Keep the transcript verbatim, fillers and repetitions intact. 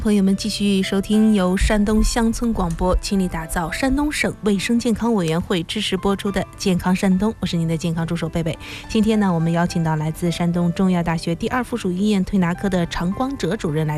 朋友们继续收听由山东乡村广播倾力打造山东省卫生健康委员会支持播出的健康山东，我是您的健康助手贝贝。今天呢，我们邀请到来自山东中医药大学第二附属医院推拿科的常光哲主任来